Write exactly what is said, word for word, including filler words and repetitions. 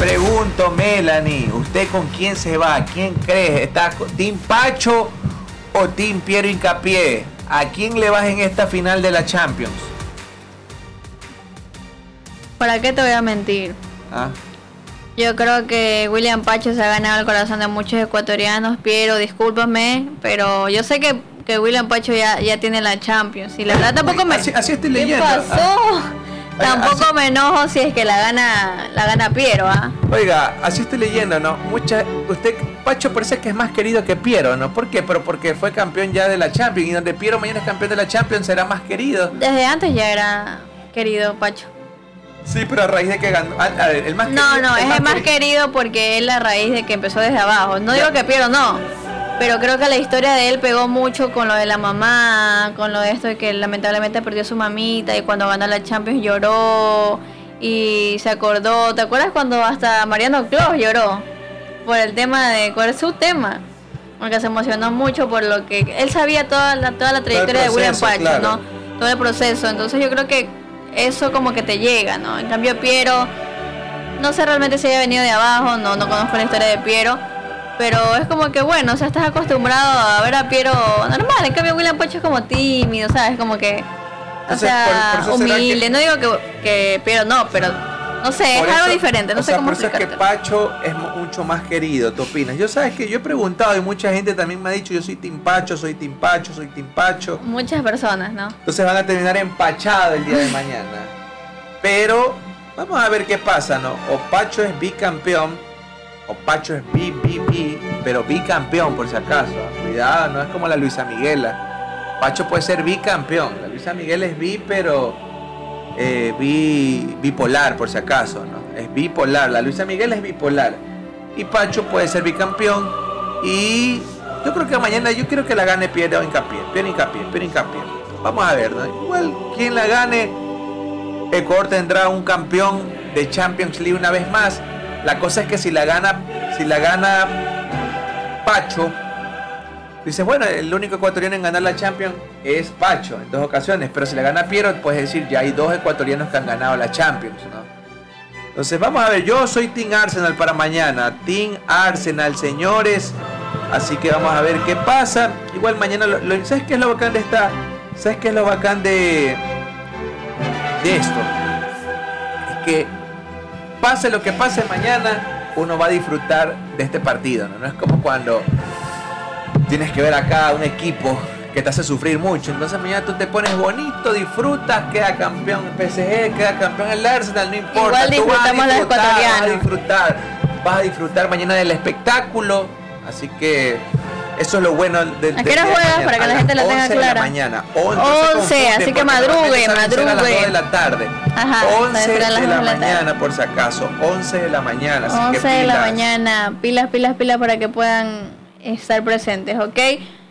pregunto, Melanie, ¿usted con quién se va? ¿Quién cree? ¿Está Team Pacho o Team Piero Hincapié? ¿A quién le vas en esta final de la Champions? ¿Para qué te voy a mentir? ¿Ah? Yo creo que William Pacho se ha ganado el corazón de muchos ecuatorianos. Piero, discúlpame, pero yo sé que, que William Pacho ya, ya tiene la Champions. Y la verdad tampoco me... Así, así estoy ¿Qué leyendo. pasó? Ah. Tampoco así... me enojo si es que la gana la gana Piero, ¿ah? Oiga, así estoy leyendo, ¿no? Mucha, usted, Pacho parece que es más querido que Piero, ¿no? ¿Por qué? Pero porque fue campeón ya de la Champions. Y donde Piero mañana es campeón de la Champions será más querido. Desde antes ya era querido Pacho. Sí, pero a raíz de que ganó. A, a ver, el más no, querido, no, el es más el más querido. querido porque es la raíz de que empezó desde abajo. No Ya. digo que Piero no, pero creo que la historia de él pegó mucho con lo de la mamá, con lo de esto de que lamentablemente perdió su mamita y cuando ganó la Champions lloró y se acordó. ¿Te acuerdas cuando hasta Mariano Clos lloró? Por el tema de, ¿cuál es su tema? Porque se emocionó mucho por lo que él sabía toda la, toda la trayectoria proceso, de William Pacho, claro. ¿no? Todo el proceso. Entonces yo creo que eso como que te llega, ¿no? En cambio Piero, no sé realmente si haya venido de abajo, no, no conozco la historia de Piero, pero es como que bueno, o sea, estás acostumbrado a ver a Piero normal, en cambio William Pacho es como tímido, ¿sabes? Como que, o Entonces, sea, por- por eso será humilde, que- no digo que, que Piero no, pero no sé, Por es algo eso- diferente, no o sé sea, cómo por eso es que explicártelo. Pacho es mu- mucho más querido, ¿tú opinas? Yo sabes que yo he preguntado y mucha gente también me ha dicho, yo soy Team Pacho, soy Team Pacho, soy Team Pacho. Muchas personas, ¿no? Entonces van a terminar empachados el día de mañana. Pero vamos a ver qué pasa, ¿no? O Pacho es bicampeón, o Pacho es bi, bi, bi, pero bicampeón por si acaso. ¿eh? Cuidado, no es como la Luisa Miguela. Pacho puede ser bicampeón. La Luisa Miguel es bi, pero eh, bi, bipolar por si acaso, ¿no? Es bipolar. La Luisa Miguel es bipolar. Y Pacho puede ser bicampeón. Y yo creo que mañana, yo quiero que la gane Piero Hincapié. Piero Hincapié, Piero Hincapié. Vamos a ver, ¿no? Igual, quien la gane, Ecuador tendrá un campeón de Champions League una vez más. La cosa es que si la gana, si la gana Pacho, dices, bueno, el único ecuatoriano en ganar la Champions es Pacho en dos ocasiones, pero si la gana Piero, puedes decir, ya hay dos ecuatorianos que han ganado la Champions, ¿no? Entonces vamos a ver, yo soy Team Arsenal para mañana, Team Arsenal, señores, así que vamos a ver qué pasa. Igual mañana, lo, lo, ¿sabes qué es lo bacán de esta? ¿Sabes qué es lo bacán de, de esto? Es que pase lo que pase mañana, uno va a disfrutar de este partido, ¿no? No es como cuando tienes que ver acá un equipo que te hace sufrir mucho. Entonces mañana tú te pones bonito, disfrutas, queda campeón el P S G, queda campeón el Arsenal, no importa. Igual tú vas a disfrutamos los disfrutar, vas a ecuatorianos. disfrutar, vas a disfrutar mañana del espectáculo. Así que eso es lo bueno del ¿A qué hora juegas para que la gente la tenga once clara? de la mañana. once, once, así que madrugue, A las dos madrugue. de la tarde. Ajá, once será a las de dos la de la tarde. mañana, por si acaso. once de la mañana. Así que once de la pilas. mañana, pilas, pilas, pilas para que puedan estar presentes, ¿ok?